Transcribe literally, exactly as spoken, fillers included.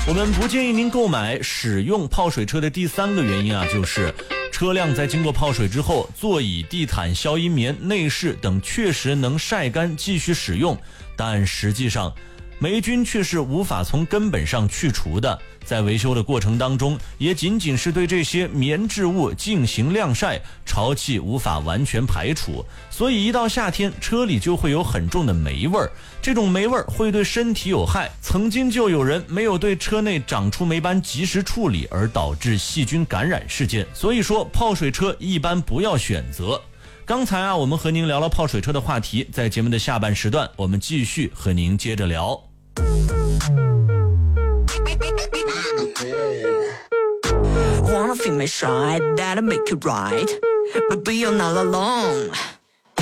我们不建议您购买使用泡水车的第三个原因啊，就是车辆在经过泡水之后，座椅、地毯、消音棉、内饰等确实能晒干继续使用，但实际上霉菌却是无法从根本上去除的，在维修的过程当中，也仅仅是对这些棉质物进行晾晒，潮气无法完全排除，所以一到夏天，车里就会有很重的霉味儿。这种霉味儿会对身体有害，曾经就有人没有对车内长出霉斑及时处理，而导致细菌感染事件。所以说，泡水车一般不要选择。刚才啊，我们和您聊了泡水车的话题，在节目的下半时段，我们继续和您接着聊。 Wanna feel me shy, that'll make it right. But you're not alone.